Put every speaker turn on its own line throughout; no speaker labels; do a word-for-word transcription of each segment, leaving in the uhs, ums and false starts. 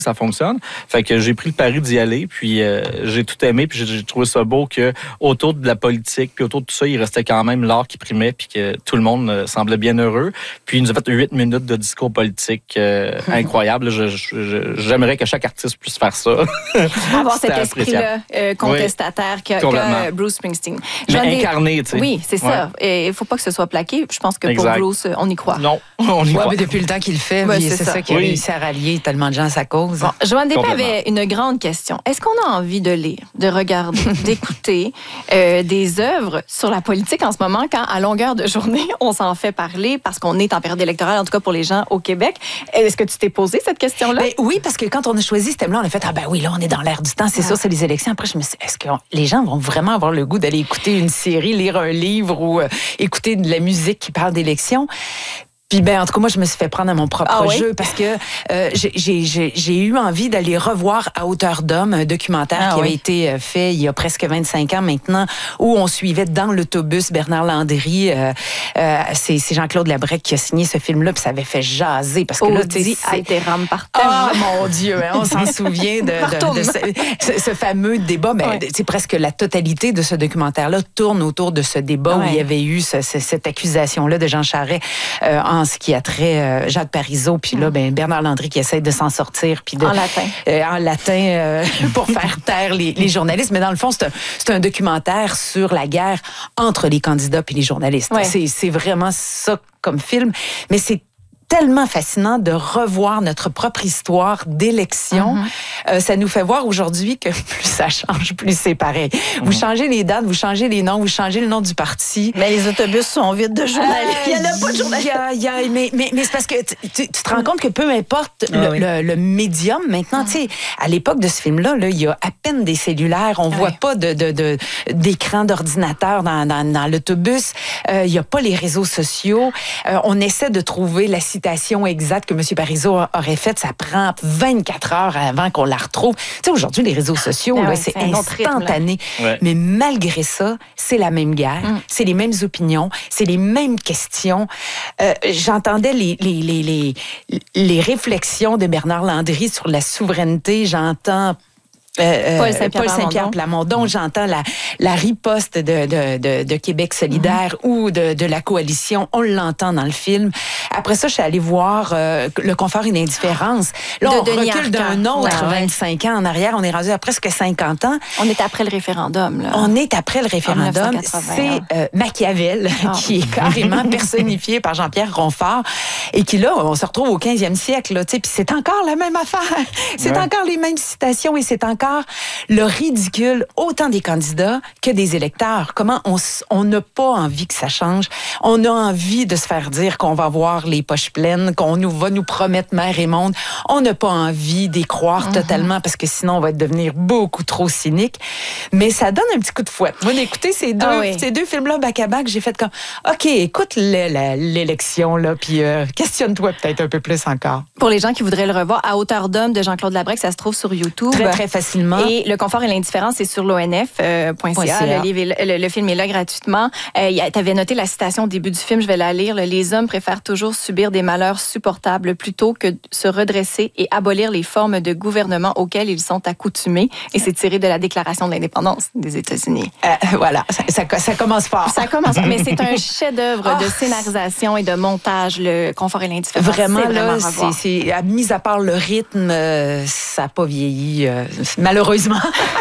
ça fonctionne. Fait que j'ai pris le pari d'y aller, puis euh, j'ai tout aimé, puis j'ai, j'ai trouvé ça beau que autour de la politique, puis autour de tout ça, il restait quand même l'art qui primait, puis que tout le monde euh, semblait bien heureux. Puis il nous a fait huit minutes de discours politique euh, incroyable. Je, je, je, j'aimerais que chaque artiste puisse faire ça.
Avoir cet esprit-là euh, contestataire oui, que, que Bruce Springsteen.
Mais incarné, tu sais.
Oui, c'est
ouais.
ça. Et il ne faut pas que ce soit plaqué. Je pense que
exact.
pour Bruce, on y croit.
Non, on y
ouais,
croit.
Mais depuis le temps qu'il le fait,
ouais,
c'est,
c'est
ça,
ça
qui a
oui.
réussi à rallier tellement de gens à sa cause.
Bon, Joanne Desprez avait une grande question. Est-ce qu'on a envie de lire, de regarder, d'écouter euh, des œuvres sur la politique en ce moment quand, à longueur de journée, on s'en fait parler parce qu'on est en période électorale, en tout cas pour les gens au Québec? Est-ce que tu t'es posé cette question-là?
Ben, oui, parce que quand on a choisi ce thème-là, on a fait « Ah ben oui, là, on est dans l'air du temps, c'est ah. sûr, c'est les élections. » Après, je me suis dit, est-ce que les gens vont vraiment avoir le goût d'aller écouter une série, lire un livre ou euh, écouter de la musique qui parle d'élections? Puis ben en tout cas moi je me suis fait prendre à mon propre ah, jeu oui? parce que euh, j'ai, j'ai, j'ai eu envie d'aller revoir À hauteur d'homme, un documentaire ah, qui oui. avait été fait il y a presque vingt-cinq ans maintenant, où on suivait dans l'autobus Bernard Landry. Euh, euh, c'est, c'est Jean-Claude Labrec qui a signé ce film-là, puis ça avait fait jaser parce que
oh,
là tu
sais a été rame par terre.
Ah mon Dieu, hein, on s'en souvient de, de, de ce, ce fameux débat. Mais ouais. c'est presque la totalité de ce documentaire-là tourne autour de ce débat ouais. où il y avait eu ce, ce, cette accusation-là de Jean Charest euh, en ce qui a trait euh, Jacques Parizeau, puis là, ben, Bernard Landry qui essaie de s'en sortir. Puis de,
en latin.
Euh, en latin, euh, pour faire taire les, les journalistes. Mais dans le fond, c'est un, c'est un documentaire sur la guerre entre les candidats et les journalistes. Ouais. C'est, c'est vraiment ça comme film. Mais c'est tellement fascinant de revoir notre propre histoire d'élection. Mm-hmm. Euh, ça nous fait voir aujourd'hui que plus ça change, plus c'est pareil. Mm-hmm. Vous changez les dates, vous changez les noms, vous changez le nom du parti.
Mais les autobus sont vides de journalistes.
Euh, il n'y en a pas de journalistes. Y a, y a, mais, mais, mais c'est parce que tu, tu te rends compte que peu importe
ah,
le,
oui.
le, le médium, maintenant, mm-hmm. tu sais, à l'époque de ce film-là, il y a à peine des cellulaires. On ne voit pas de, de, de, d'écran d'ordinateur dans, dans, dans l'autobus. Il euh, n'y a pas les réseaux sociaux. Euh, on essaie de trouver la citation exacte que M. Parizeau aurait faite. Ça prend vingt-quatre heures avant qu'on la retrouve. Tu sais, aujourd'hui, les réseaux sociaux, ah, là, ouais, c'est, c'est instantané. Rythme, ouais. Mais malgré ça, c'est la même guerre, mm. c'est les mêmes opinions, c'est les mêmes questions. Euh, j'entendais les, les, les, les, les réflexions de Bernard Landry sur la souveraineté. J'entends Euh,
Paul Saint-Pierre,
Paul Saint-Pierre Plamondon, j'entends la, la riposte de, de, de, de Québec solidaire mm-hmm. ou de, de la coalition, on l'entend dans le film. Après ça, je suis allée voir euh, Le confort et l'indifférence. Là, de on Denis recule Arcand. D'un autre ouais, vingt-cinq ans en arrière, on est rendu à presque cinquante ans.
On est après le référendum. Là.
On est après le référendum. C'est euh, Machiavel oh. qui est carrément personnifié par Jean-Pierre Ronfort et qui, là, on se retrouve au quinzième siècle. Là, puis c'est encore la même affaire. C'est ouais. encore les mêmes citations et c'est encore le ridicule autant des candidats que des électeurs. Comment on on n'a pas envie que ça change. On a envie de se faire dire qu'on va avoir les poches pleines, qu'on nous, va nous promettre mer et monde. On n'a pas envie d'y croire mm-hmm. totalement parce que sinon on va devenir beaucoup trop cynique. Mais ça donne un petit coup de fouette. Moi, d'écouter ces deux, ah oui. ces deux films-là back-à-back, j'ai fait comme, OK, écoute le, la, l'élection, là, puis euh, questionne-toi peut-être un peu plus encore.
Pour les gens qui voudraient le revoir, À hauteur d'homme de Jean-Claude Labrec, ça se trouve sur YouTube.
Très, très facile.
Et Le confort et l'indifférence, c'est sur l'O N F point C A. Le, livre est, le, le film est là gratuitement. Euh, tu avais noté la citation au début du film, je vais la lire. « Les hommes préfèrent toujours subir des malheurs supportables plutôt que se redresser et abolir les formes de gouvernement auxquelles ils sont accoutumés. » Et c'est tiré de la Déclaration de l'indépendance des États-Unis.
Euh, voilà, ça, ça, ça commence fort.
Ça commence, mais c'est un chef-d'œuvre oh. de scénarisation et de montage, Le confort et l'indifférence.
Vraiment,
c'est
là, c'est, c'est, mis à part le rythme, euh, ça n'a pas vieilli. Euh, Malheureusement.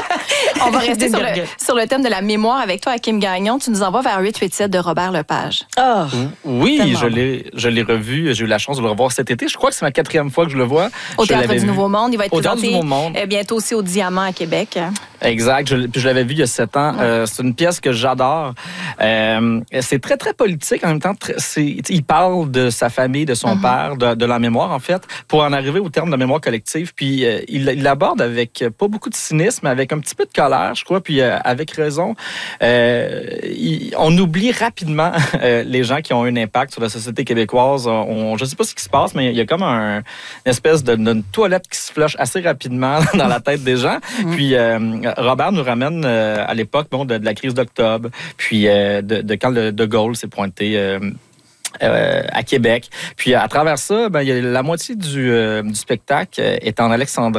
On va rester sur le, sur le thème de la mémoire avec toi, Hakim Gagnon. Tu nous envoies vers huit huit sept de Robert Lepage.
Oh, oui, je l'ai, je l'ai revu. J'ai eu la chance de le revoir cet été. Je crois que c'est ma quatrième fois que je le vois.
Au
je
Théâtre du Nouveau Monde. Il va être
au
présenté
du Nouveau Monde.
bientôt aussi au Diamant à Québec.
Exact. Je, puis je l'avais vu il y a sept ans. Ouais. Euh, c'est une pièce que j'adore. Euh, c'est très, très politique. En même temps, très, c'est, il parle de sa famille, de son mm-hmm. père, de, de la mémoire, en fait, pour en arriver au terme de mémoire collective. Puis euh, il, il l'aborde avec pas beaucoup de cynisme, avec un petit peu de colère, je crois, puis euh, avec raison. Euh, il, on oublie rapidement euh, les gens qui ont un impact sur la société québécoise. On, je ne sais pas ce qui se passe, mais il y a comme un, une espèce de, de toilette qui se flush assez rapidement dans la tête des gens. Mm-hmm. Puis euh, Robert nous ramène euh, à l'époque bon, de, de la crise d'octobre, puis euh, de, de quand le De Gaulle s'est pointé... Euh, Euh, à Québec. Puis à travers ça, ben, il y a la moitié du, euh, du spectacle est en alexandrin.